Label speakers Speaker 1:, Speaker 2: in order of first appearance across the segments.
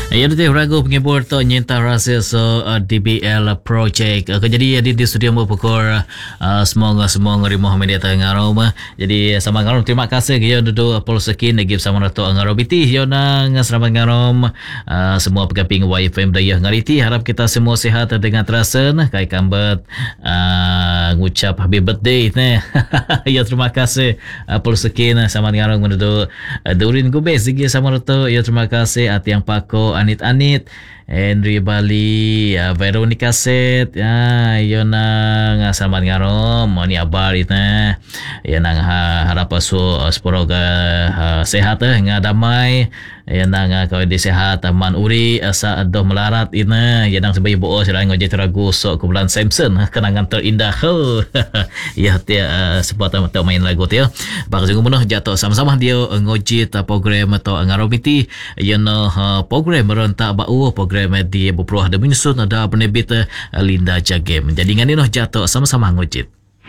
Speaker 1: Ya, dia ragu penghibur tu nyinta rasa DBL project. Jadi di studio mo pukul semua ngerimo media tengah Roma. Jadi sama ngarom terima kasih yo duduk Apollo Sekin give sama rato ngarom biti yo nang selamat ngarom semua pegaping YFM daya ngariti harap kita semua sihat dengan terasen kai kambet ngucap happy birthday ne. Ya terima kasih Apollo Sekin sama ngarom duduk Durin Gubes sigi sama rato yo terima kasih Atiang Pako Anit Henry Bali Veronica Set yo nang selamat ngarom ni abar ita ya nang harap sepuro sehat nga damai ya nang kau di sehat man uri asa adoh melarat ina ya nang sebagai bo sira ngoje teragu sok kumpulan Samson kenangan terindah ya dia sebuah tamu main lagu dia bak jengumuh jatuh sama-sama dia ngoji program atau ngaromiti ya no program rentak bau program di berperuah ada menyusun ada penebit Linda Jagem jadi ngani noh jatuh sama-sama ngojit.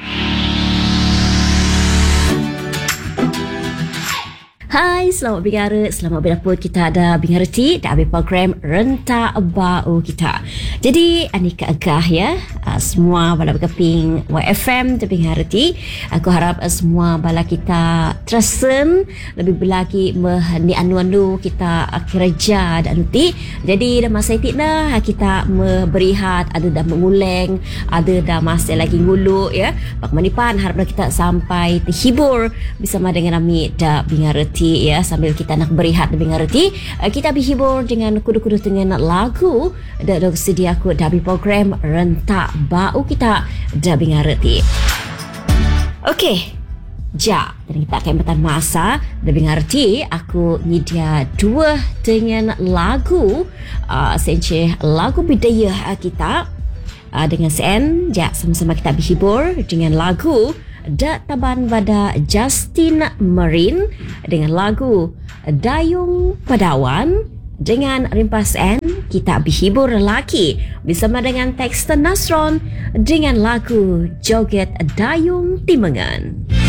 Speaker 2: Hai, selamat bingara, selamat berdapur kita ada bingareti dan program Rentak Bau kita. Jadi, anika agah ya, semua bala berkeping YFM dan bingareti. Aku harap semua bala kita tersen lebih berlagi ni anu kita kerja dan nanti. Jadi, dah masa itu kita berihat, ada dah menguleng, ada dah masih lagi nguluk ya. Pak Manipan harap kita sampai terhibur bersama dengan kami da bingareti. Ya, sambil kita nak berehat lebih ngerti, kita berhibur dengan kudu-kudu dengan lagu dan sedia aku dari program Rentak Bau kita dah ngerti. Okey, dan kita akan bertahan masa lebih ngerti. Aku nyedia dua dengan lagu senceh lagu bidaya kita dengan sen. Sama-sama kita berhibur dengan lagu Dak Taban pada Justin Marin dengan lagu Dayung Padawan. Dengan rimpas N kita berhibur lelaki bersama dengan Texter Nasron dengan lagu Joget Dayung Timengan.